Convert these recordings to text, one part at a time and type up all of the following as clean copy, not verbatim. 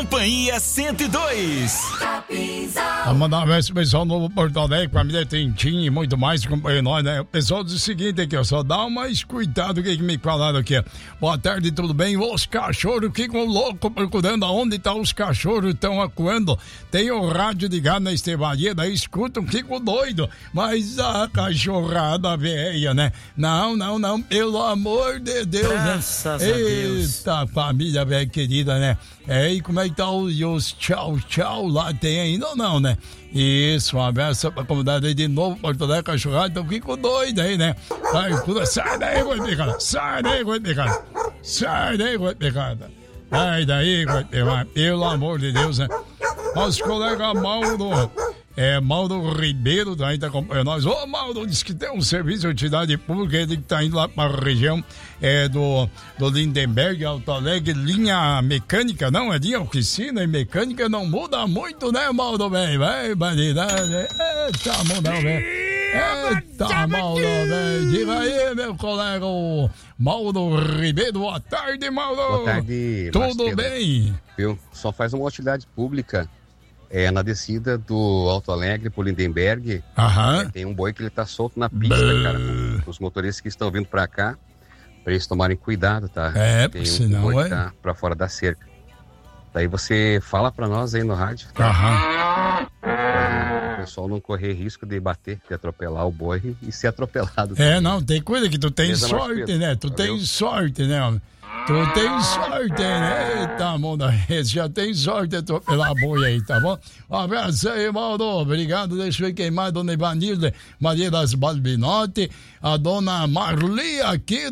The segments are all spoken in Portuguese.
Companhia 102. Vamos mandar um abraço pro pessoal no Porto Alegre, família Trentinho e muito mais, companheiro nós, né? O pessoal diz o seguinte aqui, ó, só dá mais cuidado, o que me falaram aqui, ó. Boa tarde, tudo bem? Os cachorros ficam loucos procurando aonde tá os cachorros, estão acuando. Tem o rádio ligado na estrebaria, daí escutam, ficam doidos. Mas a cachorrada velha, né? Não, pelo amor de Deus, graças né? a Deus. Eita, família velha querida, né? E como é que tá os tchau lá? Tem ainda ou não, né? Isso, um abraço pra comunidade aí de novo, Porto Alegre, cachorrada, então fico doido aí, né? Sai daí, Guaipicada! Sai daí, Guaipicada! Sai daí, Guaipicada! Sai daí, Guaipicada! Pelo amor de Deus, né? Nosso colega Mauro Ribeiro também tá acompanhando nós. Ô, Mauro, diz que tem um serviço de utilidade pública, ele que tá indo lá para a região do Lindenberg, Alto Alegre, linha mecânica, não, é linha oficina e mecânica, não muda muito, né, Mauro, velho? Vai, bandidade, eita, muda, velho. Eita, Mauro, velho. Diga aí, meu colega, Mauro Ribeiro. Boa tarde, Mauro. Boa tarde, tudo Masteira. Bem? Viu? Só faz uma utilidade pública. Na descida do Alto Alegre pro Lindenberg, tem um boi que ele tá solto na pista, cara. Os motoristas que estão vindo pra cá, pra eles tomarem cuidado, tá? Tem um boi que tá pra fora da cerca. Daí você fala pra nós aí no rádio, tá? Pra o pessoal não correr risco de bater, de atropelar o boi e ser atropelado. Não, tem coisa que tu tem sorte, né? Tu tem sorte, né, homem? Tu tem sorte, né? Eita, mundo, já tem sorte de atropelar a boi aí, tá bom? Um abraço aí, Mauro. Obrigado. Deixa eu ver quem mais, dona Ivanilda, Maria das Balbinotti, a dona Marli aqui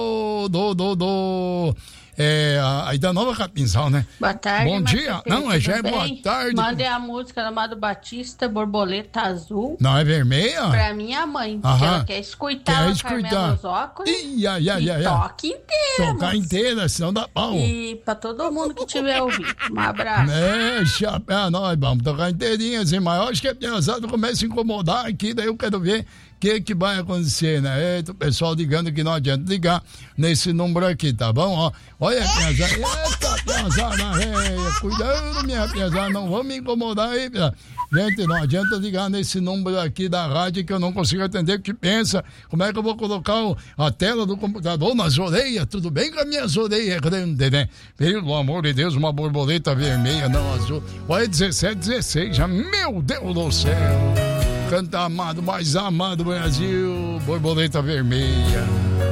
aí da Nova Capinzal, né? Boa tarde. Bom dia. Não, já é boa tarde. Mandei a música do Amado Batista, Borboleta Azul. Não, é vermelha? Pra minha mãe. Que ela quer escutar o Carmelo Zócoli. Toca inteira. Tocar inteira, senão dá pau. E pra todo mundo que tiver ouvido. Um abraço. Nós vamos tocar inteirinha, assim, mas eu acho que a piazada começa a incomodar aqui, daí eu quero ver o que vai acontecer, né? Eita, o pessoal ligando que não adianta ligar nesse número aqui, tá bom? Ó, olha a piazada. Eita, piazada, velha. Cuidado, minha piazada, não vamos me incomodar aí, piazada. Gente, não adianta ligar nesse número aqui da rádio que eu não consigo atender, que pensa, como é que eu vou colocar a tela do computador nas orelhas? Tudo bem com as minhas orelhas grandes, né? Pelo amor de Deus, uma borboleta vermelha, não azul. Olha, 17, já, meu Deus do céu. Canta amado, mais amado Brasil, borboleta vermelha.